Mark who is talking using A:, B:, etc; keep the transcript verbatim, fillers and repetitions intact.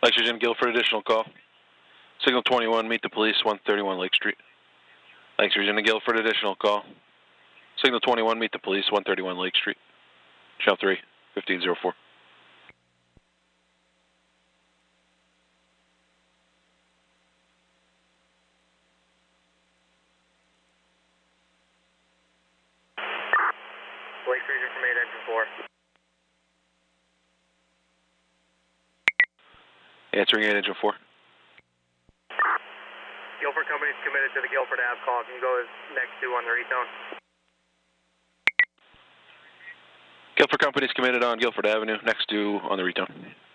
A: Lexington, Guilford, additional call. Signal twenty-one, meet the police, one thirty-one Lake Street. Lexington, Guilford, additional call. Signal twenty-one, meet the police, one thirty-one Lake Street. Channel three, fifteen oh four.
B: Lake Street, from eight, engine four.
A: Answering eight, engine four.
B: Guilford Company's committed to the Guilford Ave call. Can you go as next two on the retone?
A: Guilford Company's committed on Guilford Avenue, next to on the retone.